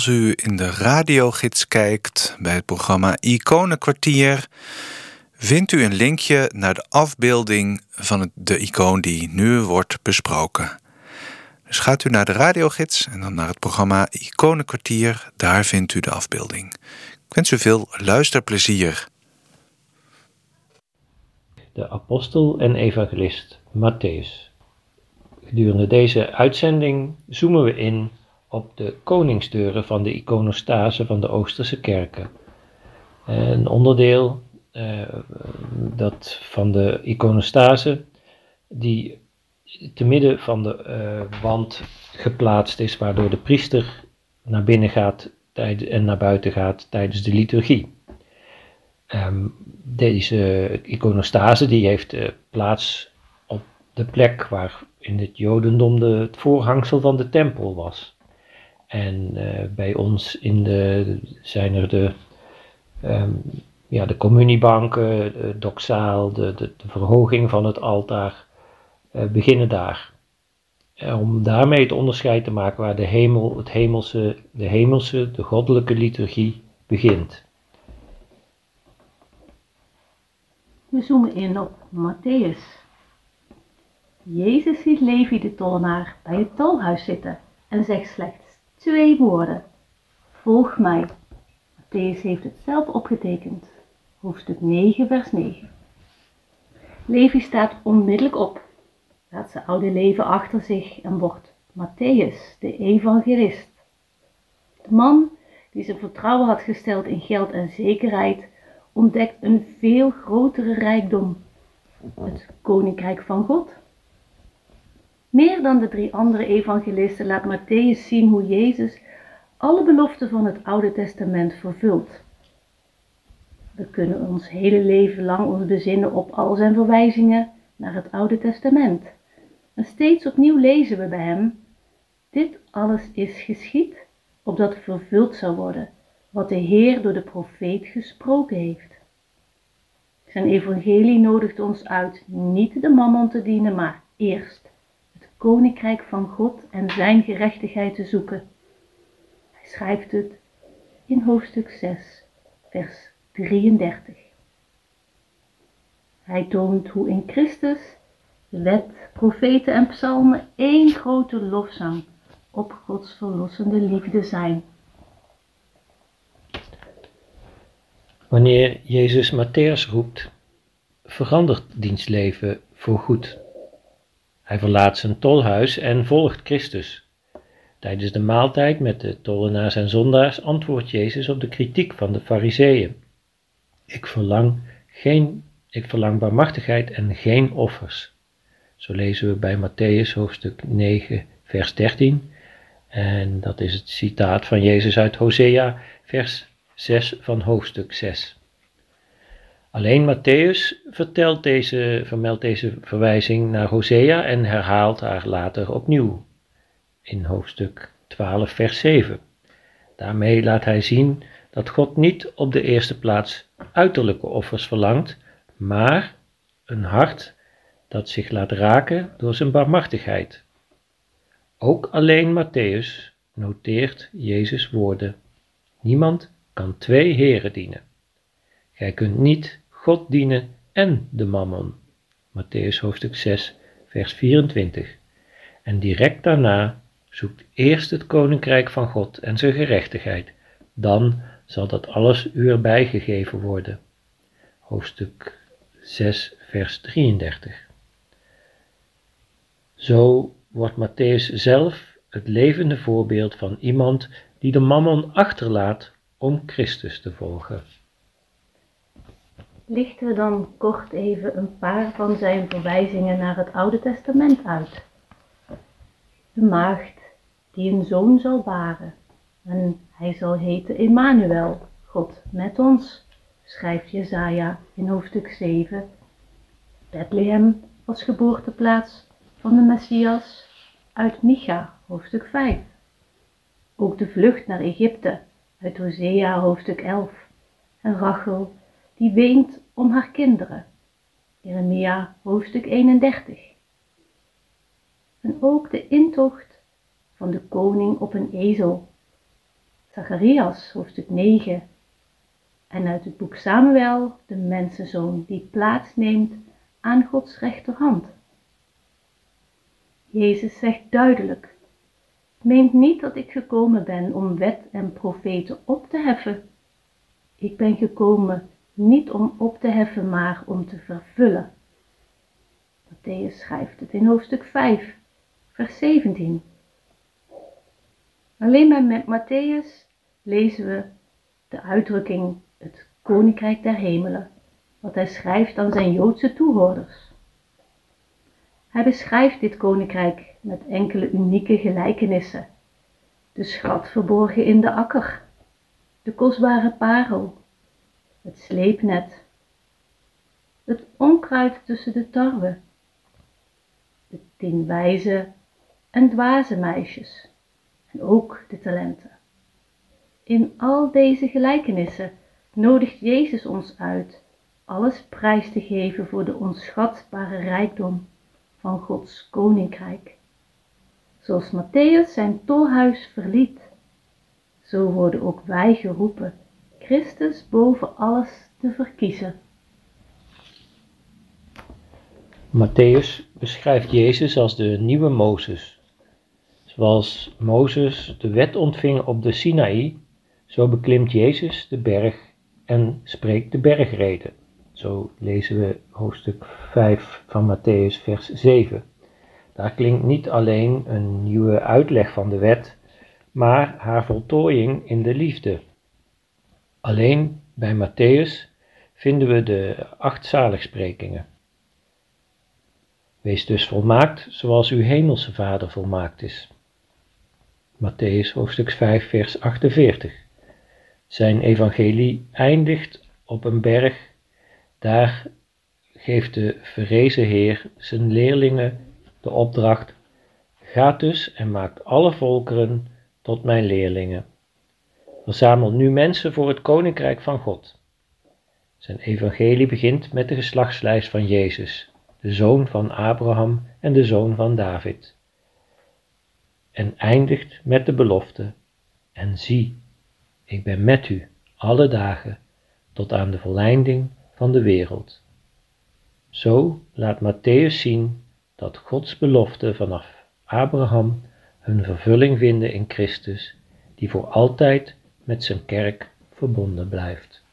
Als u in de radiogids kijkt bij het programma Iconenkwartier, vindt u een linkje naar de afbeelding van de icoon die nu wordt besproken. Dus gaat u naar de radiogids en dan naar het programma Iconenkwartier, daar vindt u de afbeelding. Ik wens u veel luisterplezier. De apostel en evangelist Mattheüs. Gedurende deze uitzending zoomen we in op de koningsdeuren van de iconostase van de Oosterse kerken. Een onderdeel dat van de iconostase die te midden van de wand geplaatst is, waardoor de priester naar binnen gaat en naar buiten gaat tijdens de liturgie. Deze iconostase die heeft plaats op de plek waar in het Jodendom het voorhangsel van de tempel was. En bij ons zijn er de communiebanken, de doksaal, de verhoging van het altaar beginnen daar. Om daarmee het onderscheid te maken waar de goddelijke liturgie begint. We zoomen in op Mattheüs. Jezus ziet Levi de tollenaar bij het tolhuis zitten en zegt slechts 2 woorden. Volg mij. Mattheüs heeft het zelf opgetekend. Hoofdstuk 9, vers 9. Levi staat onmiddellijk op, laat zijn oude leven achter zich en wordt Mattheüs, de evangelist. De man die zijn vertrouwen had gesteld in geld en zekerheid, ontdekt een veel grotere rijkdom, het koninkrijk van God. Meer dan de 3 andere evangelisten laat Mattheüs zien hoe Jezus alle beloften van het Oude Testament vervult. We kunnen ons hele leven lang ons bezinnen op al zijn verwijzingen naar het Oude Testament. En steeds opnieuw lezen we bij hem: dit alles is geschied, opdat vervuld zou worden wat de Heer door de profeet gesproken heeft. Zijn evangelie nodigt ons uit niet de mammon te dienen, maar eerst het koninkrijk van God en zijn gerechtigheid te zoeken. Hij schrijft het in hoofdstuk 6, vers 33. Hij toont hoe in Christus de wet, profeten en psalmen één grote lofzang op Gods verlossende liefde zijn. Wanneer Jezus Matthäus roept, verandert diens leven voorgoed. Hij verlaat zijn tolhuis en volgt Christus. Tijdens de maaltijd met de tollenaars en zondaars antwoordt Jezus op de kritiek van de Farizeeën. Ik verlang barmhartigheid en geen offers. Zo lezen we bij Mattheüs hoofdstuk 9 vers 13. En dat is het citaat van Jezus uit Hosea vers 6 van hoofdstuk 6. Alleen Mattheüs vermeldt deze verwijzing naar Hosea en herhaalt haar later opnieuw in hoofdstuk 12 vers 7. Daarmee laat hij zien dat God niet op de eerste plaats uiterlijke offers verlangt, maar een hart dat zich laat raken door zijn barmhartigheid. Ook alleen Mattheüs noteert Jezus' woorden: niemand kan 2 heren dienen. Gij kunt niet God dienen en de mammon. Mattheüs hoofdstuk 6 vers 24. En direct daarna: zoekt eerst het koninkrijk van God en zijn gerechtigheid, dan zal dat alles u erbij gegeven worden. Hoofdstuk 6 vers 33. Zo wordt Mattheüs zelf het levende voorbeeld van iemand die de mammon achterlaat om Christus te volgen. Lichten we dan kort even een paar van zijn verwijzingen naar het Oude Testament uit. De maagd die een zoon zal baren, en hij zal heten Emmanuel, God met ons, schrijft Jesaja in hoofdstuk 7. Bethlehem als geboorteplaats van de Messias uit Micha, hoofdstuk 5. Ook de vlucht naar Egypte uit Hosea, hoofdstuk 11. En Rachel die weent om haar kinderen, Jeremia, hoofdstuk 31. En ook de intocht van de koning op een ezel, Zacharias, hoofdstuk 9. En uit het boek Samuel, de mensenzoon die plaatsneemt aan Gods rechterhand. Jezus zegt duidelijk: meent niet dat ik gekomen ben om wet en profeten op te heffen. Ik ben gekomen niet om op te heffen, maar om te vervullen. Mattheüs schrijft het in hoofdstuk 5, vers 17. Alleen met Mattheüs lezen we de uitdrukking het Koninkrijk der Hemelen, wat hij schrijft aan zijn Joodse toehoorders. Hij beschrijft dit koninkrijk met enkele unieke gelijkenissen. De schat verborgen in de akker, de kostbare parel, het sleepnet, het onkruid tussen de tarwe, de 10 wijze en dwaze meisjes en ook de talenten. In al deze gelijkenissen nodigt Jezus ons uit alles prijs te geven voor de onschatbare rijkdom van Gods koninkrijk. Zoals Mattheüs zijn tolhuis verliet, zo worden ook wij geroepen Christus boven alles te verkiezen. Mattheüs beschrijft Jezus als de nieuwe Mozes. Zoals Mozes de wet ontving op de Sinaï, zo beklimt Jezus de berg en spreekt de bergreden. Zo lezen we hoofdstuk 5 van Mattheüs vers 7. Daar klinkt niet alleen een nieuwe uitleg van de wet, maar haar voltooiing in de liefde. Alleen bij Mattheüs vinden we de 8 zaligsprekingen. Wees dus volmaakt zoals uw hemelse Vader volmaakt is. Mattheüs hoofdstuk 5 vers 48. Zijn evangelie eindigt op een berg. Daar geeft de verrezen Heer zijn leerlingen de opdracht: gaat dus en maakt alle volkeren tot mijn leerlingen. Verzamel nu mensen voor het koninkrijk van God. Zijn evangelie begint met de geslachtslijst van Jezus, de zoon van Abraham en de zoon van David. En eindigt met de belofte: en zie, ik ben met u alle dagen tot aan de voleinding van de wereld. Zo laat Mattheüs zien dat Gods beloften vanaf Abraham hun vervulling vinden in Christus, die voor altijd met zijn kerk verbonden blijft.